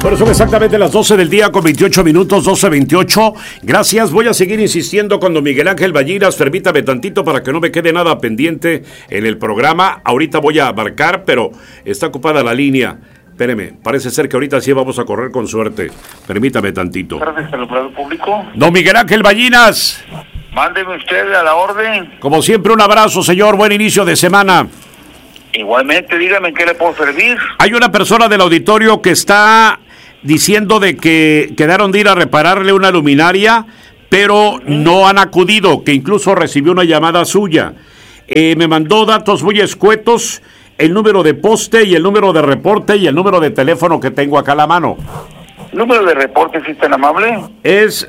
Bueno, son exactamente las 12 del día con 28 minutos, 12:28. Gracias, voy a seguir insistiendo con don Miguel Ángel Ballinas. Permítame tantito para que no me quede nada pendiente en el programa. Ahorita voy a marcar, pero está ocupada la línea. Espéreme, parece ser que ahorita sí vamos a correr con suerte. Permítame tantito. Gracias al operador público. Don Miguel Ángel Ballinas. Mándeme usted a la orden. Como siempre, un abrazo, señor. Buen inicio de semana. Igualmente, dígame en qué le puedo servir. Hay una persona del auditorio que está diciendo de que quedaron de ir a repararle una luminaria, pero no han acudido, que incluso recibió una llamada suya. Me mandó datos muy escuetos, el número de poste y el número de reporte y el número de teléfono que tengo acá a la mano. ¿Número de reporte, si es tan amable? Es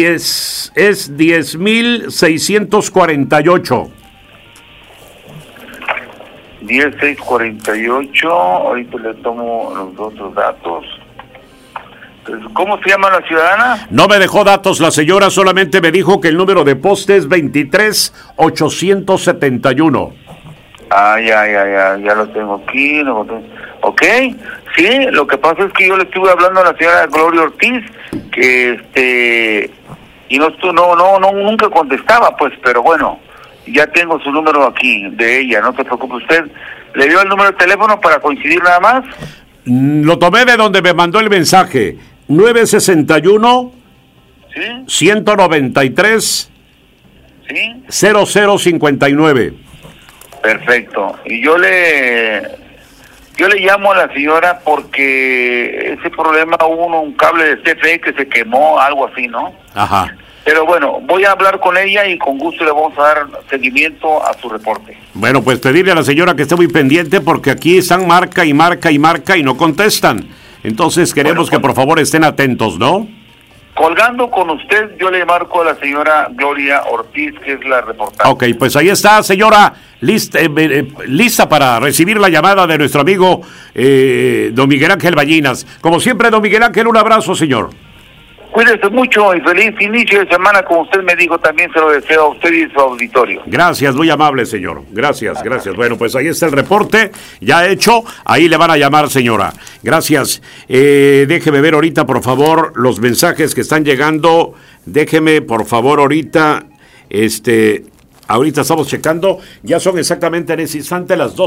10,648. 10,648. Ahorita le tomo los otros datos. ¿Cómo se llama la ciudadana? No me dejó datos la señora, solamente me dijo que el número de poste es 23,871. Ya lo tengo aquí. Ok, sí, lo que pasa es que yo le estuve hablando a la señora Gloria Ortiz, que y nunca contestaba, pues, pero bueno, ya tengo su número aquí, de ella, no se preocupe usted. ¿Le dio el número de teléfono para coincidir nada más? Lo tomé de donde me mandó el mensaje. 961 ¿sí? 193 ¿sí? 0059. Perfecto. Y yo le llamo a la señora porque ese problema hubo un cable de CFE que se quemó, algo así, ¿no? Ajá. Pero bueno, voy a hablar con ella y con gusto le vamos a dar seguimiento a su reporte. Bueno, pues pedirle a la señora que esté muy pendiente porque aquí están marca y no contestan. Entonces queremos que por favor estén atentos, ¿no? Colgando con usted, yo le marco a la señora Gloria Ortiz, que es la reportera. Ok, pues ahí está, señora, lista para recibir la llamada de nuestro amigo don Miguel Ángel Ballinas. Como siempre, don Miguel Ángel, un abrazo, señor. Cuídese mucho y feliz inicio de semana, como usted me dijo, también se lo deseo a usted y su auditorio. Gracias, muy amable, señor. Gracias. Bueno, pues ahí está el reporte, ya hecho, ahí le van a llamar, señora. Gracias. Déjeme ver ahorita, por favor, los mensajes que están llegando. Déjeme, por favor, ahorita, ahorita estamos checando, ya son exactamente en ese instante las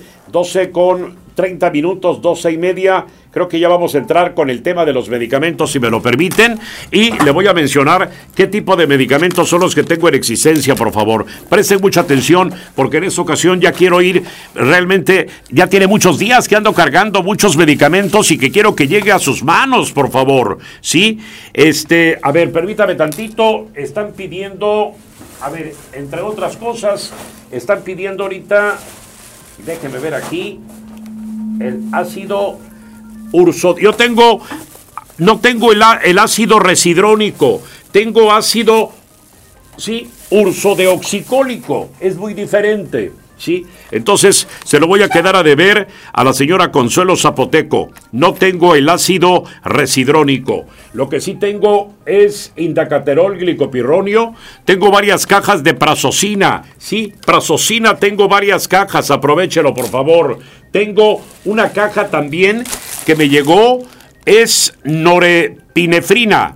12:30, 12:30. Creo que ya vamos a entrar con el tema de los medicamentos, si me lo permiten, y le voy a mencionar qué tipo de medicamentos son los que tengo en existencia, por favor. Presten mucha atención, porque en esta ocasión ya quiero ir, realmente, ya tiene muchos días que ando cargando muchos medicamentos y que quiero que llegue a sus manos, por favor, ¿sí? A ver, permítame tantito, están pidiendo, a ver, entre otras cosas, están pidiendo ahorita, déjenme ver aquí, el ácido yo no tengo el ácido residrónico, tengo ácido, sí, ursodeoxicólico, es muy diferente, sí. Entonces, se lo voy a quedar a deber a la señora Consuelo Zapoteco. No tengo el ácido residrónico. Lo que sí tengo es indacaterol glicopirronio, tengo varias cajas de prazosina, sí, prazosina tengo varias cajas, aprovéchelo, por favor. Tengo una caja también que me llegó, es norepinefrina,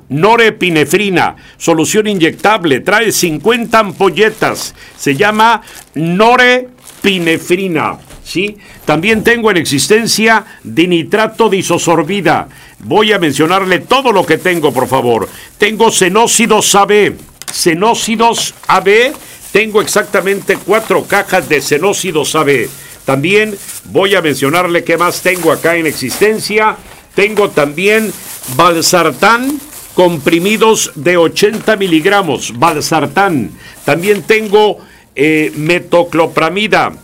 solución inyectable, trae 50 ampolletas, se llama norepinefrina, ¿sí? También tengo en existencia dinitrato de isosorbida. Voy a mencionarle todo lo que tengo, por favor. Tengo xenócidos AB, tengo exactamente 4 cajas de xenócidos AB. También voy a mencionarle qué más tengo acá en existencia. Tengo también valsartán, comprimidos de 80 miligramos, valsartán. También tengo metoclopramida.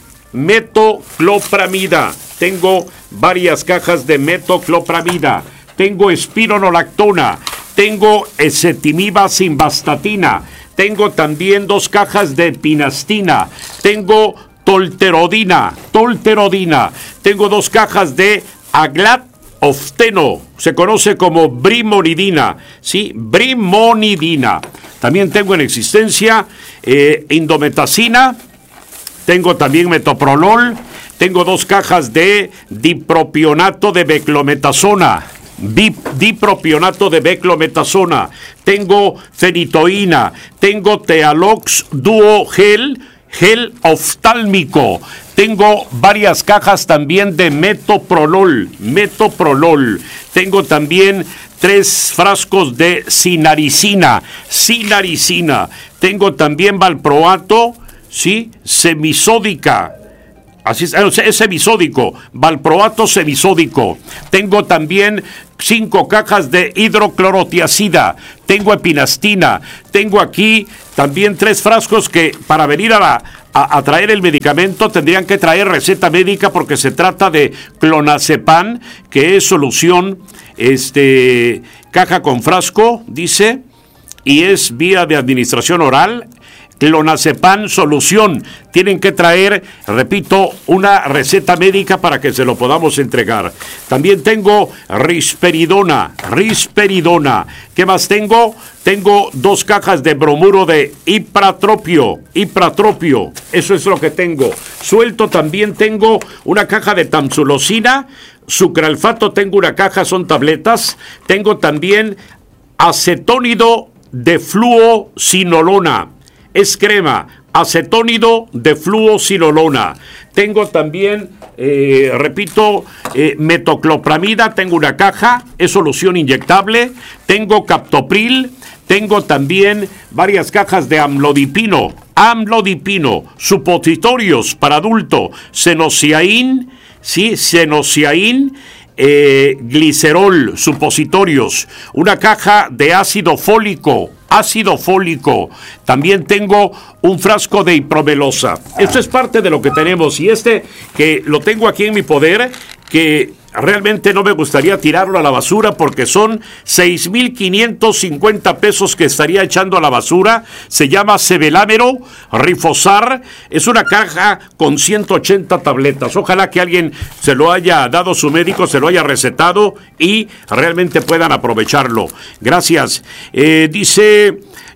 Tengo varias cajas de metoclopramida. Tengo espironolactona. Tengo ezetimiba simvastatina. Tengo también 2 cajas de pinastina. Tengo tolterodina. Tengo 2 cajas de aglat-ofteno, se conoce como brimonidina, ¿sí? Brimonidina. También tengo en existencia indometacina, tengo también metoprolol, tengo 2 cajas de dipropionato de beclometasona, dipropionato de beclometasona, tengo fenitoína, tengo Tealox Duo Gel oftálmico, tengo varias cajas también de metoprolol, tengo también 3 frascos de sinaricina, tengo también valproato, ¿sí? Semisódica, así es semisódico, valproato semisódico. Tengo también 5 cajas de hidroclorotiazida, tengo epinastina, tengo aquí también 3 frascos que para venir a traer el medicamento tendrían que traer receta médica porque se trata de clonazepam, que es solución, caja con frasco, dice, y es vía de administración oral. Clonazepam solución. Tienen que traer, repito, una receta médica para que se lo podamos entregar. También tengo risperidona. ¿Qué más tengo? Tengo 2 cajas de bromuro de ipratropio. Eso es lo que tengo. Suelto también tengo una caja de tamsulosina. Sucralfato tengo una caja, son tabletas. Tengo también acetónido de fluocinolona. Es crema, acetónido de fluocinolona. Tengo también, metoclopramida, tengo una caja, es solución inyectable. Tengo captopril, tengo también varias cajas de amlodipino, supositorios para adulto, Senociain, ¿sí? Glicerol, supositorios, una caja de ácido fólico, también tengo un frasco de iprovelosa. Esto es parte de lo que tenemos, y que lo tengo aquí en mi poder, que realmente no me gustaría tirarlo a la basura porque son 6,550 pesos que estaría echando a la basura. Se llama Cebelámero Rifosar. Es una caja con 180 tabletas. Ojalá que alguien se lo haya dado su médico, se lo haya recetado y realmente puedan aprovecharlo. Gracias. Dice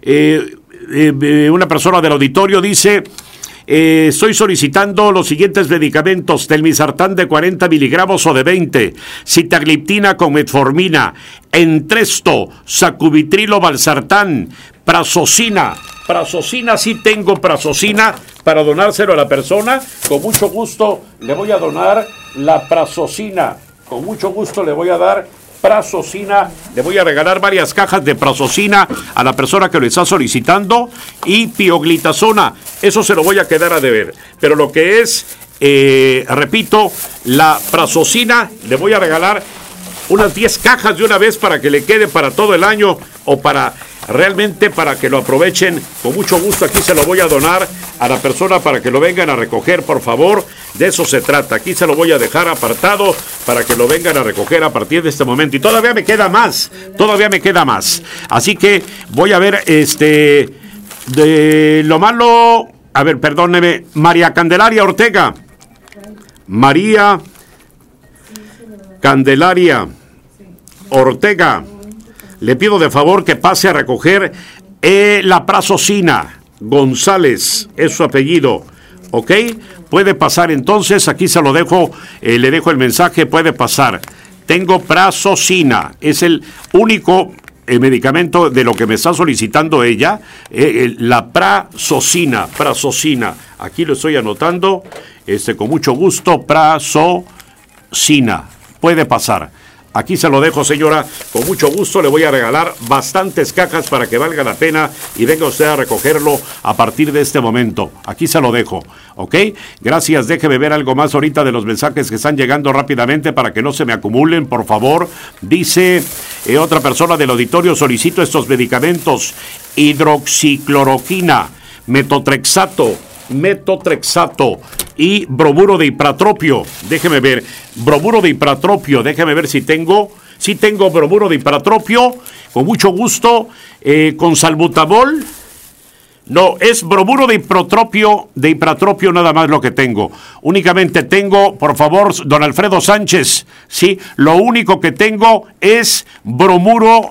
una persona del auditorio, dice... estoy solicitando los siguientes medicamentos: telmisartán de 40 miligramos o de 20, sitagliptina con metformina, Entresto, sacubitrilo valsartán, prazosina, sí tengo prazosina para donárselo a la persona. Con mucho gusto le voy a donar la prazosina, con mucho gusto le voy a dar prazosina, le voy a regalar varias cajas de prazosina a la persona que lo está solicitando, y pioglitazona, eso se lo voy a quedar a deber, pero lo que es, repito, la prazosina, le voy a regalar unas 10 cajas de una vez para que le quede para todo el año, o para realmente para que lo aprovechen. Con mucho gusto aquí se lo voy a donar a la persona para que lo vengan a recoger, por favor. De eso se trata. Aquí se lo voy a dejar apartado para que lo vengan a recoger a partir de este momento. Y todavía me queda más. Así que voy a ver, de lo malo. A ver, perdóneme. María Candelaria Ortega. María Candelaria Ortega. Le pido de favor que pase a recoger la prazosina. González es su apellido. ¿Ok? Puede pasar entonces, aquí se lo dejo, le dejo el mensaje, puede pasar. Tengo prazosina, es el único medicamento de lo que me está solicitando ella, la prazosina, aquí lo estoy anotando, con mucho gusto, prazosina, puede pasar. Aquí se lo dejo, señora, con mucho gusto. Le voy a regalar bastantes cajas para que valga la pena y venga usted a recogerlo a partir de este momento. Aquí se lo dejo, ¿ok? Gracias, déjeme ver algo más ahorita de los mensajes que están llegando rápidamente para que no se me acumulen, por favor. Dice otra persona del auditorio: solicito estos medicamentos: hidroxicloroquina, metotrexato y bromuro de ipratropio. Déjeme ver, bromuro de ipratropio, déjeme ver si tengo bromuro de ipratropio, con mucho gusto, con salbutamol. No, es bromuro de ipratropio nada más lo que tengo. Únicamente tengo, por favor, don Alfredo Sánchez, sí, lo único que tengo es bromuro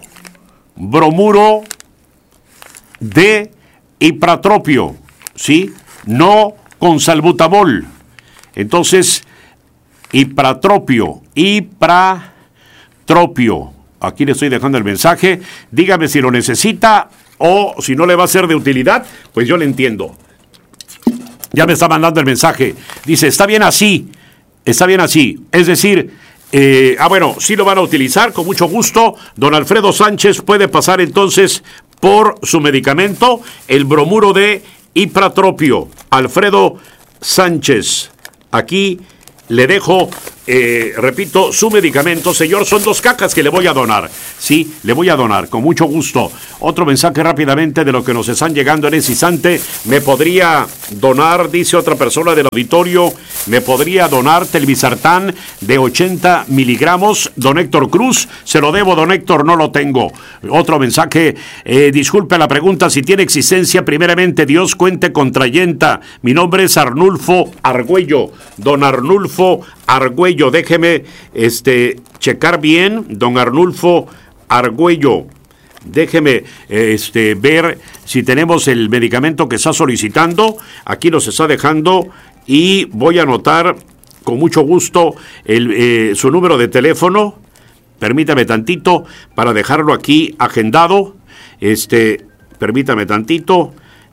de ipratropio, sí, no con salbutamol. Entonces, ipratropio Ipratropio. Aquí le estoy dejando el mensaje. Dígame si lo necesita o si no le va a ser de utilidad, pues yo le entiendo. Ya me está mandando el mensaje. Dice, está bien así. Está bien así. Es decir, bueno, sí lo van a utilizar, con mucho gusto. Don Alfredo Sánchez puede pasar entonces por su medicamento, el bromuro de Ipratropio. Alfredo Sánchez. Aquí le dejo, repito, su medicamento, señor. Son 2 cajas que le voy a donar. Sí, le voy a donar, con mucho gusto. Otro mensaje rápidamente de lo que nos están llegando en ese instante. Me podría donar, dice otra persona del auditorio, me podría donar Telmisartán de 80 miligramos. Don Héctor Cruz, se lo debo, don Héctor, no lo tengo. Otro mensaje, disculpe la pregunta, si tiene existencia, primeramente Dios cuente con Trayenta. Mi nombre es Arnulfo Argüello. Don Arnulfo Argüello, déjeme checar bien, don Arnulfo Argüello. Déjeme ver si tenemos el medicamento que está solicitando. Aquí nos está dejando y voy a anotar con mucho gusto su número de teléfono. Permítame tantito para dejarlo aquí agendado. Permítame tantito.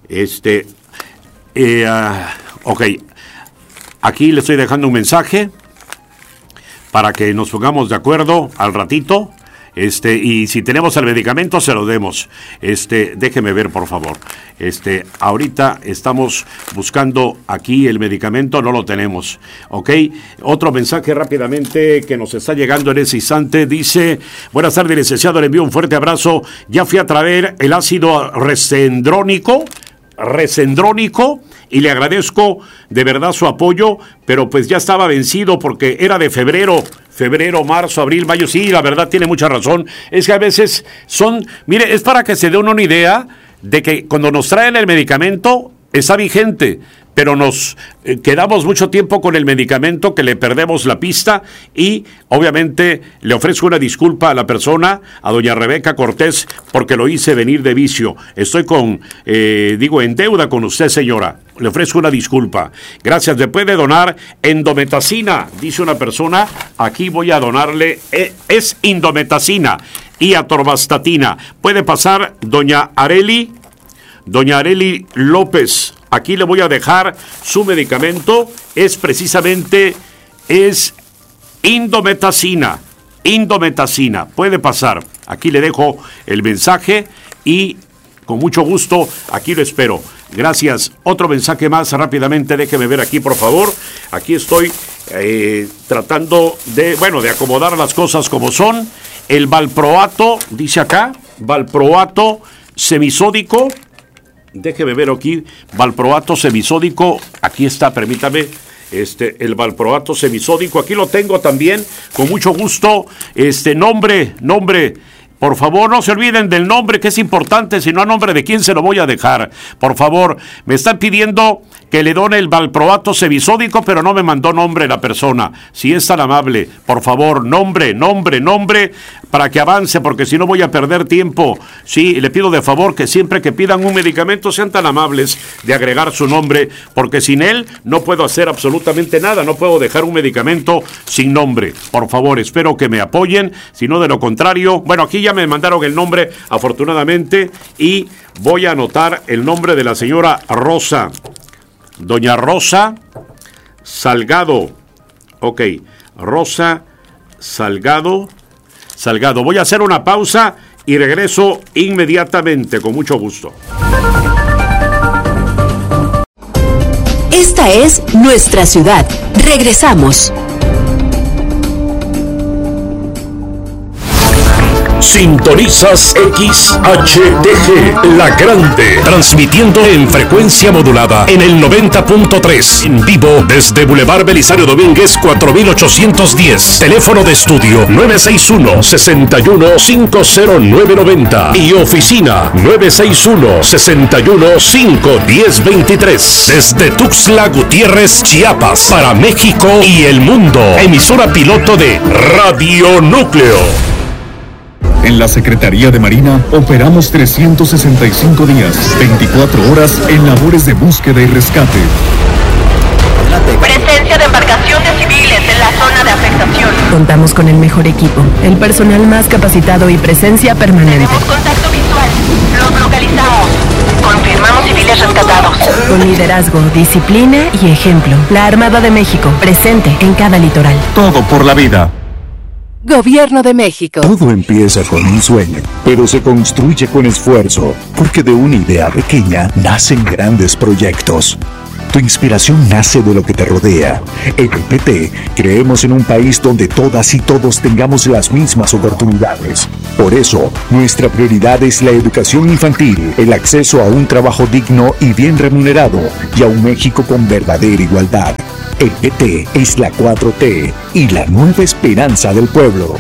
Ok. Aquí le estoy dejando un mensaje para que nos pongamos de acuerdo al ratito. Y si tenemos el medicamento, se lo demos. Déjeme ver, por favor. Ahorita estamos buscando aquí el medicamento, no lo tenemos. ¿Ok? Otro mensaje rápidamente que nos está llegando en ese instante. Dice, buenas tardes, licenciado, le envío un fuerte abrazo. Ya fui a traer el ácido resendrónico, y le agradezco de verdad su apoyo, pero pues ya estaba vencido porque era de febrero, marzo, abril, mayo. Sí, la verdad tiene mucha razón. Es que a veces mire, es para que se dé una idea de que cuando nos traen el medicamento está vigente, pero nos quedamos mucho tiempo con el medicamento que le perdemos la pista y obviamente le ofrezco una disculpa a la persona, a doña Rebeca Cortés, porque lo hice venir de vicio. Estoy en deuda con usted, señora. Le ofrezco una disculpa. Gracias. Le puede donar endometacina, dice una persona. Aquí voy a donarle, es indometacina y atorvastatina. Puede pasar doña Areli López. Aquí le voy a dejar su medicamento. Es indometacina. Puede pasar. Aquí le dejo el mensaje y con mucho gusto aquí lo espero. Gracias. Otro mensaje más rápidamente. Déjeme ver aquí, por favor. Aquí estoy tratando de acomodar las cosas como son. El valproato, dice acá, valproato semisódico. Déjeme ver aquí, valproato semisódico, aquí está, permítame, el valproato semisódico, aquí lo tengo también, con mucho gusto, nombre, por favor, no se olviden del nombre, que es importante, si no a nombre de quién se lo voy a dejar, por favor. Me están pidiendo que le done el valproato semisódico, pero no me mandó nombre la persona. Si es tan amable, por favor, nombre, para que avance, porque si no voy a perder tiempo. Sí, le pido de favor que siempre que pidan un medicamento sean tan amables de agregar su nombre, porque sin él no puedo hacer absolutamente nada, no puedo dejar un medicamento sin nombre. Por favor, espero que me apoyen, si no de lo contrario, bueno, aquí ya me mandaron el nombre, afortunadamente, y voy a anotar el nombre de la señora Rosa. Doña Rosa Salgado. Ok, Rosa Salgado. Voy a hacer una pausa y regreso inmediatamente, con mucho gusto. Esta es nuestra ciudad. Regresamos. Sintonizas XHTG, La Grande, transmitiendo en frecuencia modulada en el 90.3, en vivo desde Boulevard Belisario Domínguez 4810, teléfono de estudio 961-61-50990 y oficina 961-61-51023, desde Tuxtla Gutiérrez, Chiapas, para México y el mundo, emisora piloto de Radio Núcleo. En la Secretaría de Marina operamos 365 días, 24 horas en labores de búsqueda y rescate. Presencia de embarcaciones civiles en la zona de afectación. Contamos con el mejor equipo, el personal más capacitado y presencia permanente. Tenemos contacto visual. Los localizamos. Confirmamos civiles rescatados. Con liderazgo, disciplina y ejemplo. La Armada de México, presente en cada litoral. Todo por la vida. Gobierno de México. Todo empieza con un sueño, pero se construye con esfuerzo, porque de una idea pequeña nacen grandes proyectos. Tu inspiración nace de lo que te rodea. En el PT creemos en un país donde todas y todos tengamos las mismas oportunidades. Por eso, nuestra prioridad es la educación infantil, el acceso a un trabajo digno y bien remunerado, y a un México con verdadera igualdad. El PT es la 4T y la nueva esperanza del pueblo.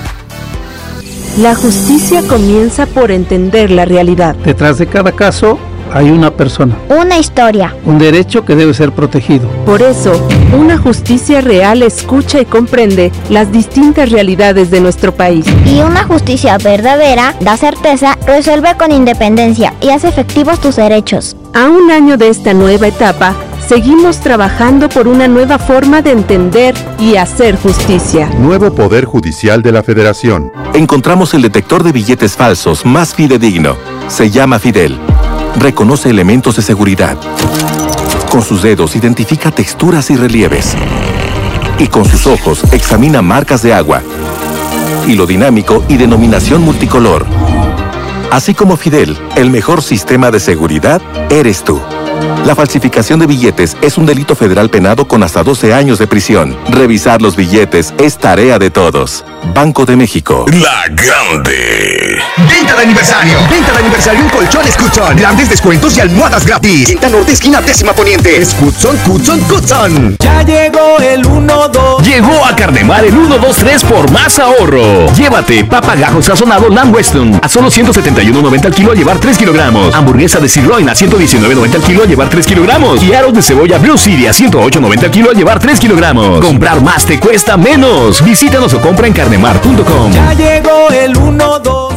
La justicia comienza por entender la realidad. Detrás de cada caso hay una persona, una historia, un derecho que debe ser protegido. Por eso, una justicia real escucha y comprende las distintas realidades de nuestro país. Y una justicia verdadera da certeza, resuelve con independencia y hace efectivos tus derechos. A un año de esta nueva etapa, seguimos trabajando por una nueva forma de entender y hacer justicia. Nuevo Poder Judicial de la Federación. Encontramos el detector de billetes falsos más fidedigno. Se llama Fidel. Reconoce elementos de seguridad. Con sus dedos identifica texturas y relieves. Y con sus ojos examina marcas de agua, hilo dinámico y denominación multicolor. Así como Fidel, el mejor sistema de seguridad eres tú. La falsificación de billetes es un delito federal penado con hasta 12 años de prisión. Revisar los billetes es tarea de todos. Banco de México. La Grande. Venta de aniversario en Colchones Cutzon. Grandes descuentos y almohadas gratis. Quinta Norte, esquina 10ª Poniente. Es Cutzon. Ya llegó el 1-2. Llegó a Carnemar el 1-2-3 por más ahorro. Llévate papa gajo sazonado Lamb Weston a solo 171.90 al kilo a llevar 3 kilogramos. Hamburguesa de sirloin a 119.90 al kilo a llevar 3 kilogramos. Y aros de cebolla Blue City a 108.90 al kilo a llevar 3 kilogramos. Comprar más te cuesta menos. Visítanos o compra en carnemar.com. Ya llegó el 1-2.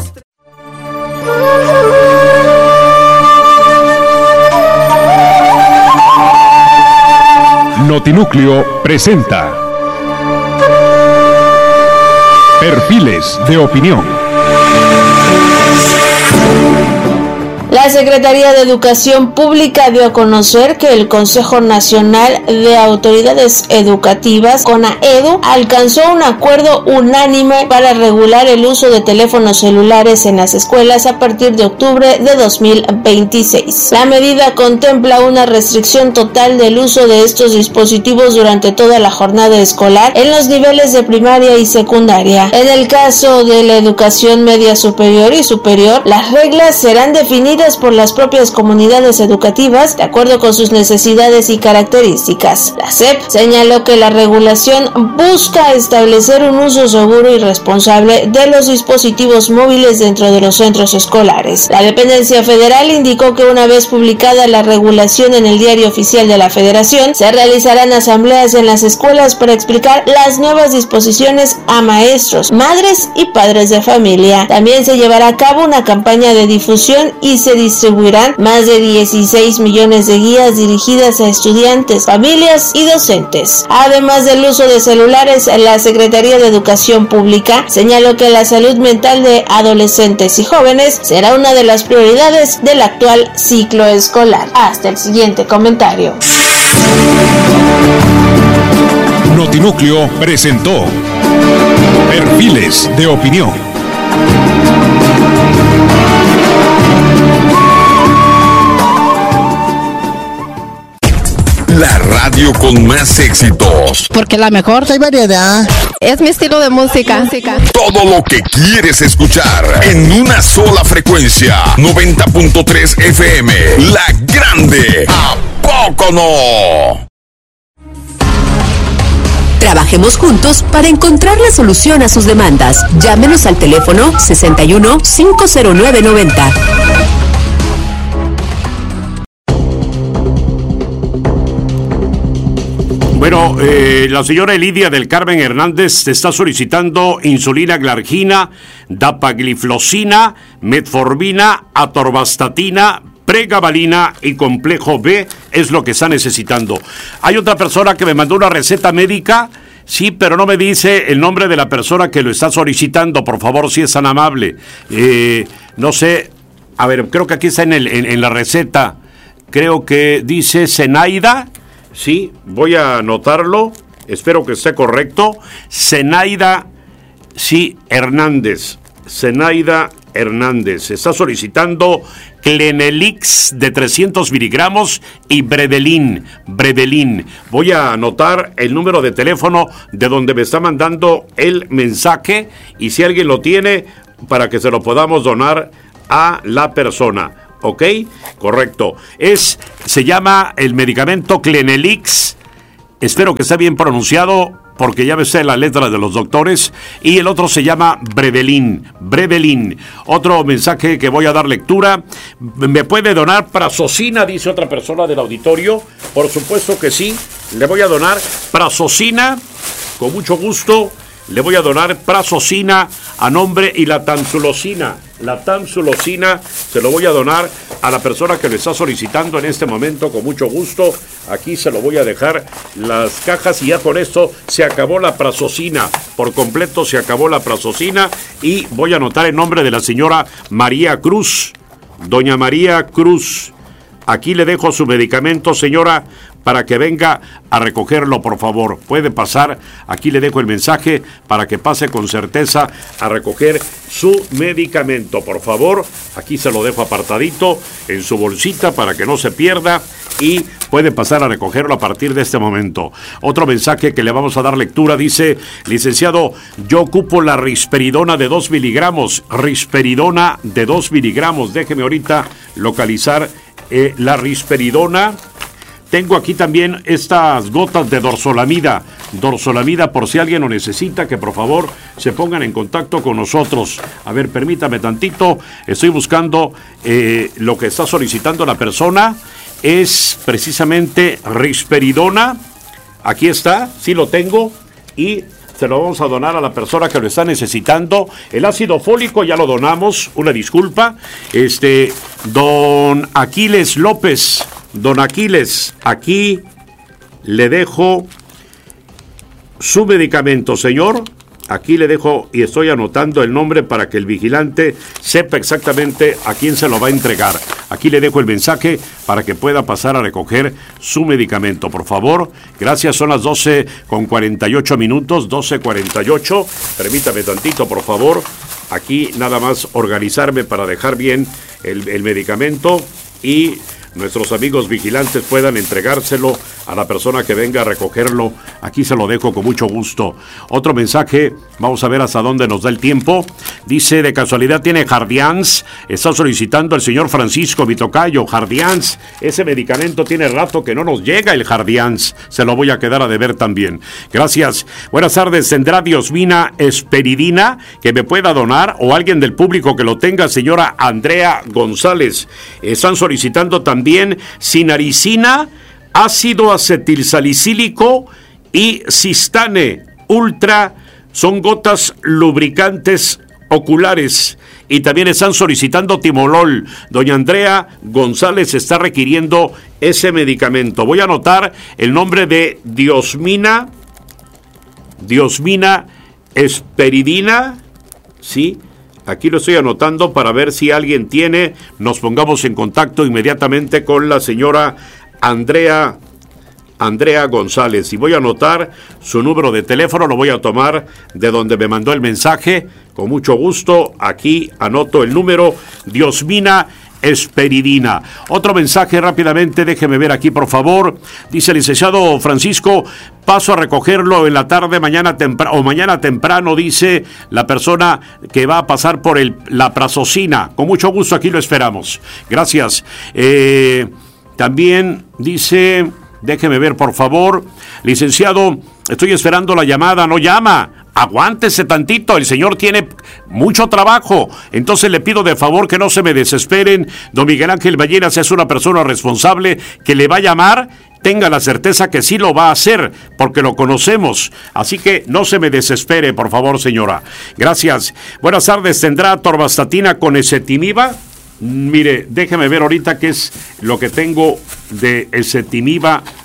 Notinúcleo presenta Perfiles de Opinión. La Secretaría de Educación Pública dio a conocer que el Consejo Nacional de Autoridades Educativas, CONAEDU, alcanzó un acuerdo unánime para regular el uso de teléfonos celulares en las escuelas a partir de octubre de 2026. La medida contempla una restricción total del uso de estos dispositivos durante toda la jornada escolar en los niveles de primaria y secundaria. En el caso de la educación media superior y superior, las reglas serán definidas por las propias comunidades educativas de acuerdo con sus necesidades y características. La SEP señaló que la regulación busca establecer un uso seguro y responsable de los dispositivos móviles dentro de los centros escolares. La dependencia federal indicó que una vez publicada la regulación en el Diario Oficial de la Federación, se realizarán asambleas en las escuelas para explicar las nuevas disposiciones a maestros, madres y padres de familia. También se llevará a cabo una campaña de difusión y se distribuirán más de 16 millones de guías dirigidas a estudiantes, familias y docentes. Además del uso de celulares, la Secretaría de Educación Pública señaló que la salud mental de adolescentes y jóvenes será una de las prioridades del actual ciclo escolar. Hasta el siguiente comentario. Notinúcleo presentó Perfiles de Opinión. La radio con más éxitos. Porque la mejor hay variedad. Es mi estilo de música. Todo lo que quieres escuchar en una sola frecuencia. 90.3 FM. La Grande. ¿A poco no? Trabajemos juntos para encontrar la solución a sus demandas. Llámenos al teléfono 61 509 90. Bueno, la señora Elidia del Carmen Hernández está solicitando insulina glargina, dapagliflozina, metformina, atorvastatina, pregabalina y complejo B es lo que está necesitando. Hay otra persona que me mandó una receta médica Sí, pero no me dice el nombre de la persona que lo está solicitando, por favor, si es tan amable. No sé, a ver, creo que aquí está en la receta. Creo que dice Zenaida. Sí, voy a anotarlo. Espero que esté correcto. Zenaida, sí, Hernández. Zenaida Hernández. Está solicitando Clenelix de 300 miligramos y Bredelin. Voy a anotar el número de teléfono de donde me está mandando el mensaje y si alguien lo tiene, para que se lo podamos donar a la persona. ¿Ok? Correcto. Se llama el medicamento Clenelix. Espero que esté bien pronunciado, porque ya me sé la letra de los doctores. Y el otro se llama Bredelin. Otro mensaje que voy a dar lectura. ¿Me puede donar Prazosina? Dice otra persona del auditorio. Por supuesto que sí. Le voy a donar Prazosina. Con mucho gusto. Le voy a donar Prazosina a nombre y la Tamsulosina. La Tamsulosina se lo voy a donar a la persona que lo está solicitando en este momento con mucho gusto. Aquí se lo voy a dejar las cajas y ya con esto se acabó la Prazosina. Por completo se acabó la Prazosina y voy a anotar el nombre de la señora María Cruz. Doña María Cruz. Aquí le dejo su medicamento, señora, para que venga a recogerlo, por favor. Puede pasar, aquí le dejo el mensaje para que pase con certeza a recoger su medicamento, por favor. Aquí se lo dejo apartadito en su bolsita para que no se pierda y puede pasar a recogerlo a partir de este momento. Otro mensaje que le vamos a dar lectura dice: licenciado, yo ocupo la risperidona de 2 miligramos. Risperidona de 2 miligramos. Déjeme ahorita localizar la risperidona. Tengo aquí también estas gotas de dorsolamida. Dorsolamida, por si alguien lo necesita, que por favor se pongan en contacto con nosotros. A ver, permítame tantito. Estoy buscando lo que está solicitando la persona. Es precisamente risperidona. Aquí está, sí lo tengo. Y se lo vamos a donar a la persona que lo está necesitando. El ácido fólico ya lo donamos, una disculpa. Don Aquiles López. Don Aquiles, aquí le dejo su medicamento, señor. Aquí le dejo y estoy anotando el nombre para que el vigilante sepa exactamente a quién se lo va a entregar. Aquí le dejo el mensaje para que pueda pasar a recoger su medicamento, por favor. Gracias, son las 12:48 minutos, 12:48. Permítame tantito, por favor. Aquí nada más organizarme para dejar bien el medicamento y nuestros amigos vigilantes puedan entregárselo a la persona que venga a recogerlo. Aquí se lo dejo con mucho gusto. Otro mensaje, vamos a ver hasta dónde nos da el tiempo. Dice, de casualidad tiene Jardiance. Está solicitando el señor Francisco, mi tocayo. Jardiance, ese medicamento tiene rato que no nos llega, el Jardiance. Se lo voy a quedar a deber también. Gracias. Buenas tardes. ¿Tendrá Diosmina Esperidina que me pueda donar o alguien del público que lo tenga? Señora Andrea González. Están solicitando también Sinaricina, ácido acetilsalicílico y Sistane Ultra. Son gotas lubricantes oculares. Y también están solicitando Timolol. Doña Andrea González está requiriendo ese medicamento. Voy a anotar el nombre de Diosmina Esperidina. Sí. Aquí lo estoy anotando para ver si alguien tiene. Nos pongamos en contacto inmediatamente con la señora Andrea González. Y voy a anotar su número de teléfono. Lo voy a tomar de donde me mandó el mensaje. Con mucho gusto. Aquí anoto el número. Diosmina Esperidina. Otro mensaje rápidamente, déjeme ver aquí, por favor. Dice el licenciado Francisco, paso a recogerlo en la tarde, mañana temprano, dice la persona que va a pasar por la Prazosina. Con mucho gusto, aquí lo esperamos. Gracias. También dice, déjeme ver, por favor, licenciado, estoy esperando la llamada, no llama. Aguántese tantito, el señor tiene mucho trabajo, entonces le pido de favor que no se me desesperen. Don Miguel Ángel Ballenas es una persona responsable que le va a llamar, tenga la certeza que sí lo va a hacer, porque lo conocemos, así que no se me desespere, por favor, señora. Gracias. Buenas tardes, ¿tendrá torvastatina con ezetimiba? Mire, déjeme ver ahorita qué es lo que tengo de ezetimiba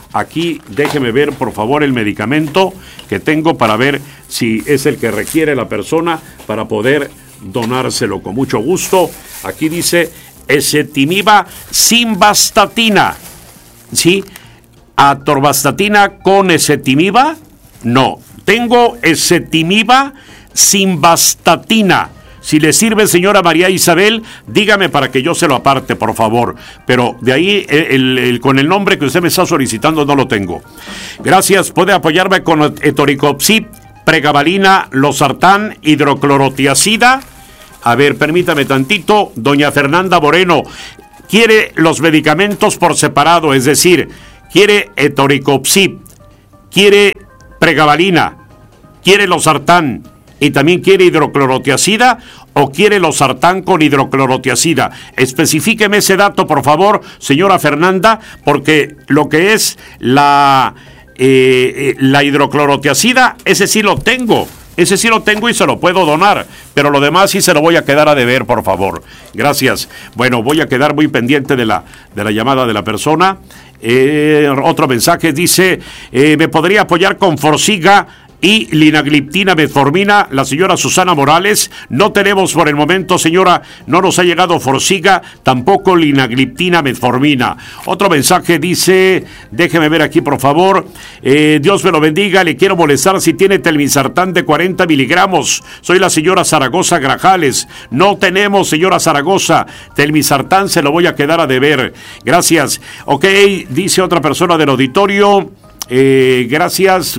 Aquí déjeme ver, por favor, el medicamento que tengo para ver si es el que requiere la persona para poder donárselo con mucho gusto. Aquí dice ezetimiba simvastatina. ¿Sí? ¿Atorvastatina con ezetimiba? No. Tengo ezetimiba simvastatina. Si le sirve, señora María Isabel, dígame para que yo se lo aparte, por favor. Pero de ahí, con el nombre que usted me está solicitando, no lo tengo. Gracias. Puede apoyarme con etoricopsid, pregabalina, losartán, hidroclorotiazida. A ver, permítame tantito. Doña Fernanda Moreno quiere los medicamentos por separado, es decir, quiere etoricopsid, quiere pregabalina, quiere losartán y también quiere hidroclorotiazida, o quiere losartán con hidroclorotiazida. Especifíqueme ese dato, por favor, señora Fernanda, porque lo que es la hidroclorotiazida, ese sí lo tengo. Ese sí lo tengo y se lo puedo donar, pero lo demás sí se lo voy a quedar a deber, por favor. Gracias. Bueno, voy a quedar muy pendiente de la llamada de la persona. Otro mensaje dice, ¿me podría apoyar con Forxiga y linagliptina metformina? La señora Susana Morales. No tenemos por el momento, señora, no nos ha llegado Forxiga, tampoco linagliptina metformina. Otro mensaje dice, déjeme ver aquí, por favor, Dios me lo bendiga, le quiero molestar si tiene telmisartán de 40 miligramos. Soy la señora Zaragoza Grajales. No tenemos, señora Zaragoza, telmisartán, se lo voy a quedar a deber. Gracias. Ok, dice otra persona del auditorio. Gracias.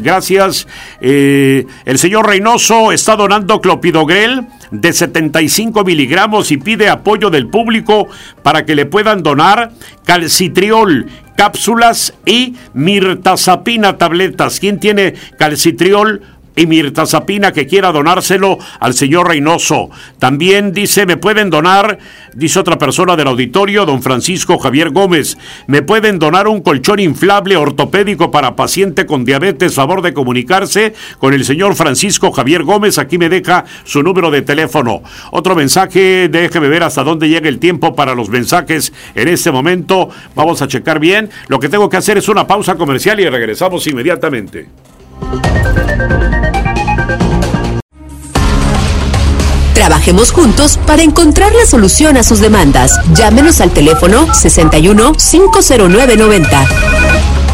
El señor Reynoso está donando clopidogrel de 75 miligramos y pide apoyo del público para que le puedan donar calcitriol, cápsulas y mirtazapina tabletas. ¿Quién tiene calcitriol y mirtazapina que quiera donárselo al señor Reynoso? También dice, me pueden donar, dice otra persona del auditorio, don Francisco Javier Gómez, me pueden donar un colchón inflable ortopédico para paciente con diabetes. Favor de comunicarse con el señor Francisco Javier Gómez. Aquí me deja su número de teléfono. Otro mensaje, déjeme ver hasta dónde llega el tiempo para los mensajes en este momento. Vamos a checar bien. Lo que tengo que hacer es una pausa comercial y regresamos inmediatamente. Trabajemos juntos para encontrar la solución a sus demandas. Llámenos al teléfono 61 509 90.